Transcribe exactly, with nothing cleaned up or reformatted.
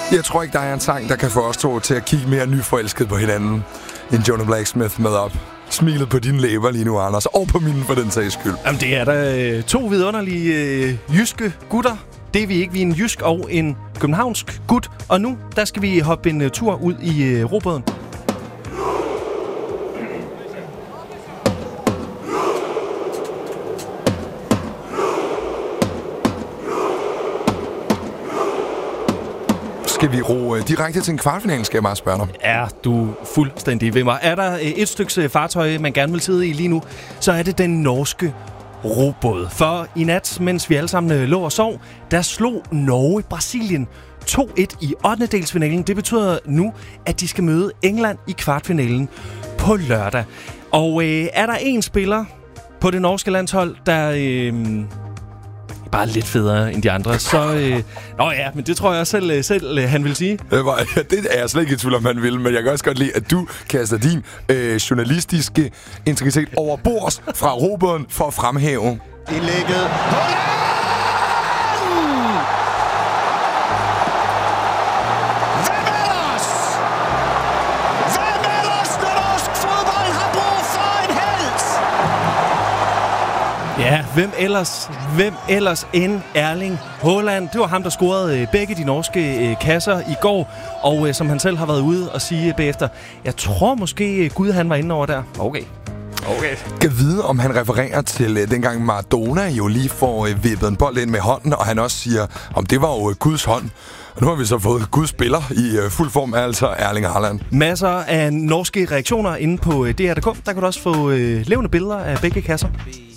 Jeg tror ikke, der er en sang, der kan få os to til at kigge mere nyforelsket på hinanden, end Jonah Blacksmith med op. Smilet på dine læber lige nu, Anders, og på mine for den sags skyld. Jamen, det er der øh, to vidunderlige øh, jyske gutter. Det er vi ikke. Vi er en jysk og en københavnsk gut. Og nu, der skal vi hoppe en uh, tur ud i uh, robåden. Skal vi ro uh, direkte til en kvartfinale, skal jeg bare spørge dig. Er du fuldstændig ved mig? Er der uh, et stykke fartøj, man gerne vil sidde i lige nu, så er det den norske robåd. For i nat, mens vi alle sammen lå og sov, der slog Norge Brasilien to et i ottendedelsfinalen. Det betyder nu, at de skal møde England i kvartfinalen på lørdag. Og øh, er der en spiller på det norske landshold, der øh, bare er lidt federe end de andre, så... Øh, nå ja, men det tror jeg også selv, selv øh, han vil sige. Det er jeg slet ikke i tvivl om, han vil, men jeg kan også godt lide, at du kaster din øh, journalistiske integritet over bords fra robåden for at fremhæve indlægget. Ja, hvem ellers, hvem ellers end Erling Haaland. Det var ham, der scorede øh, begge de norske øh, kasser i går, og øh, som han selv har været ude og sige øh, bagefter. Jeg tror måske, øh, Gud han var inde over der. Okay. Okay. Kan vide, om han refererer til øh, dengang Maradona jo lige får øh, vippet en bold ind med hånden, og han også siger, om det var jo øh, Guds hånd. Og nu har vi så fået Guds spiller i øh, fuld form, altså Erling Haaland. Masser af norske reaktioner inde på øh, D R punktum d k. Der kan du også få øh, levende billeder af begge kasser.